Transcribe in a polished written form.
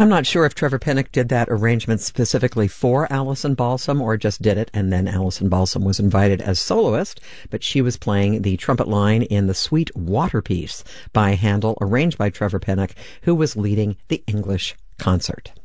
I'm not sure if Trevor Pinnock did that arrangement specifically for Alison Balsam or just did it, and then Alison Balsam was invited as soloist, but she was playing the trumpet line in the Sweet Water piece by Handel, arranged by Trevor Pinnock, who was leading the English concert.